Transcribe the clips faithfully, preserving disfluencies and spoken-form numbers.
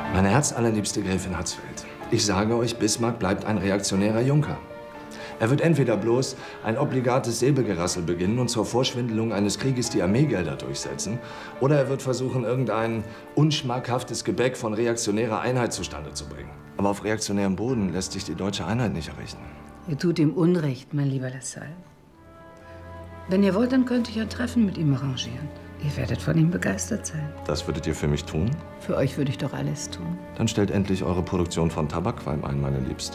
Meine herzallerliebste Gräfin Hatzfeld, ich sage euch, Bismarck bleibt ein reaktionärer Junker. Er wird entweder bloß ein obligates Säbelgerassel beginnen und zur Vorschwindelung eines Krieges die Armeegelder durchsetzen, oder er wird versuchen, irgendein unschmackhaftes Gebäck von reaktionärer Einheit zustande zu bringen. Aber auf reaktionärem Boden lässt sich die deutsche Einheit nicht errichten. Ihr tut ihm Unrecht, mein lieber Lassalle. Wenn ihr wollt, dann könnte ich ein Treffen mit ihm arrangieren. Ihr werdet von ihm begeistert sein. Das würdet ihr für mich tun? Für euch würde ich doch alles tun. Dann stellt endlich eure Produktion von Tabakqualm ein, meine Liebste.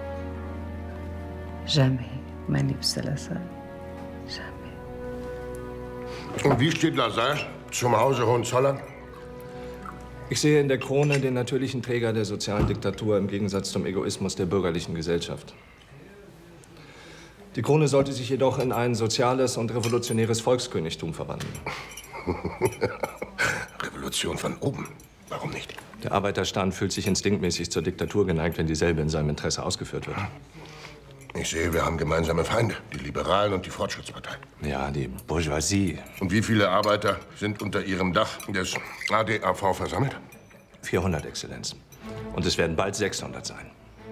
Jamais, mein liebster Lassalle. Jamais. Und wie steht Lassalle zum Hause Hohenzollern? Ich sehe in der Krone den natürlichen Träger der sozialen Diktatur im Gegensatz zum Egoismus der bürgerlichen Gesellschaft. Die Krone sollte sich jedoch in ein soziales und revolutionäres Volkskönigtum verwandeln. Revolution von oben. Warum nicht? Der Arbeiterstand fühlt sich instinktmäßig zur Diktatur geneigt, wenn dieselbe in seinem Interesse ausgeführt wird. Ich sehe, wir haben gemeinsame Feinde. Die Liberalen und die Fortschrittspartei. Ja, die Bourgeoisie. Und wie viele Arbeiter sind unter ihrem Dach des A D A V versammelt? vierhundert, Exzellenz. Und es werden bald sechshundert sein.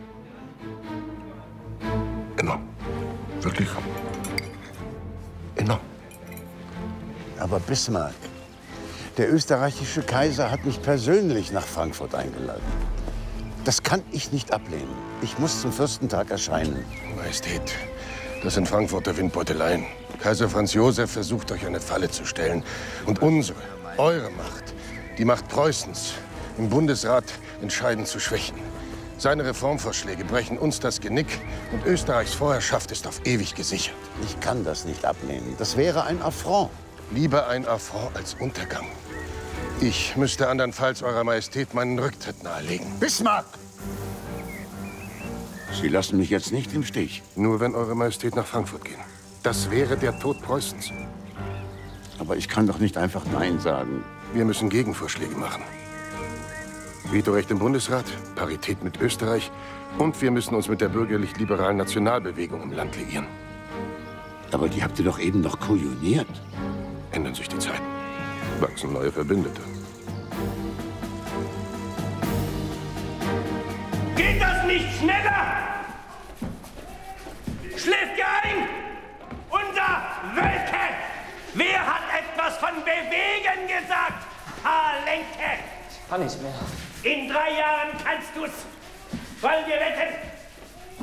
Enorm. Wirklich enorm. Aber Bismarck, der österreichische Kaiser hat mich persönlich nach Frankfurt eingeladen. Das kann ich nicht ablehnen. Ich muss zum Fürstentag erscheinen. Majestät, das sind Frankfurter Windbeuteleien. Kaiser Franz Josef versucht, euch eine Falle zu stellen. Und unsere, eure Macht, die Macht Preußens, im Bundesrat entscheidend zu schwächen. Seine Reformvorschläge brechen uns das Genick und Österreichs Vorherrschaft ist auf ewig gesichert. Ich kann das nicht ablehnen. Das wäre ein Affront. Lieber ein Affront als Untergang. Ich müsste andernfalls Eurer Majestät meinen Rücktritt nahelegen. Bismarck! Sie lassen mich jetzt nicht im Stich. Nur wenn Eure Majestät nach Frankfurt gehen. Das wäre der Tod Preußens. Aber ich kann doch nicht einfach Nein sagen. Wir müssen Gegenvorschläge machen. Vetorecht im Bundesrat, Parität mit Österreich und wir müssen uns mit der bürgerlich-liberalen Nationalbewegung im Land liieren. Aber die habt ihr doch eben noch kujoniert. Ändern sich die Zeiten. Wachsen neue Verbündete. Geht das nicht schneller? Schläft ihr ein? Unser Wölke! Wer hat etwas von Bewegen gesagt? Palenke! Kann nicht mehr. In drei Jahren kannst du's. Wollen wir wetten?